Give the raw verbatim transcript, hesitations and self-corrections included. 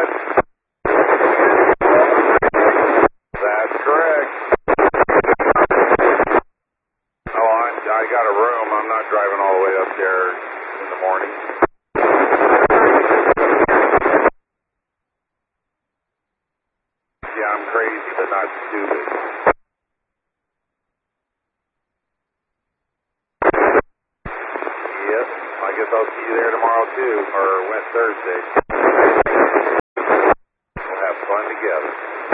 that? That's correct. Oh, I, I got a room. I'm not driving all the way up there in the morning. Yeah, I'm crazy, but not stupid. Yep, I guess I'll see you there tomorrow too, or Wednesday, Thursday. We'll have fun together.